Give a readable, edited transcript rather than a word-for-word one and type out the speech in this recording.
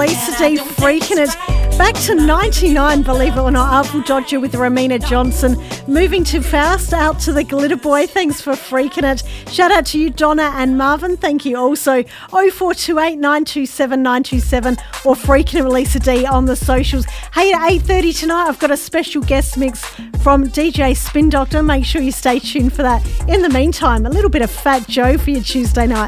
Lisa D, Freaking It. Back to 99, believe it or not, Artful Dodger with Ramina Johnson. Moving too fast, out to the Glitter Boy. Thanks for freaking it. Shout out to you, Donna and Marvin. Thank you also. 0428 927 927 or Freaking It with Lisa D on the socials. Hey, at 8:30 tonight, I've got a special guest mix from DJ Spin Doctor. Make sure you stay tuned for that. In the meantime, a little bit of Fat Joe for your Tuesday night.